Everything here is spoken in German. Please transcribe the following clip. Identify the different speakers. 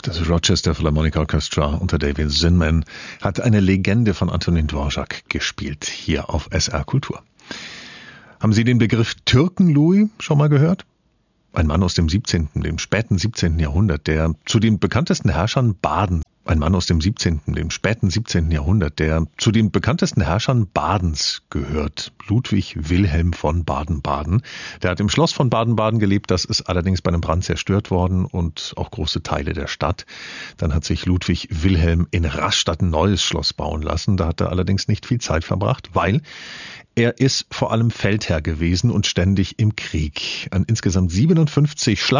Speaker 1: Das Rochester Philharmonic Orchestra unter David Zinman hat eine Legende von Antonin Dvorak gespielt, hier auf SR Kultur. Haben Sie den Begriff Türken-Louis schon mal gehört? Ein Mann aus dem späten 17. Jahrhundert, der zu den bekanntesten Herrschern Badens gehört. Ludwig Wilhelm von Baden-Baden. Der hat im Schloss von Baden-Baden gelebt, das ist allerdings bei einem Brand zerstört worden und auch große Teile der Stadt. Dann hat sich Ludwig Wilhelm in Rastatt ein neues Schloss bauen lassen. Da hat er allerdings nicht viel Zeit verbracht, weil er ist vor allem Feldherr gewesen und ständig im Krieg. An insgesamt 57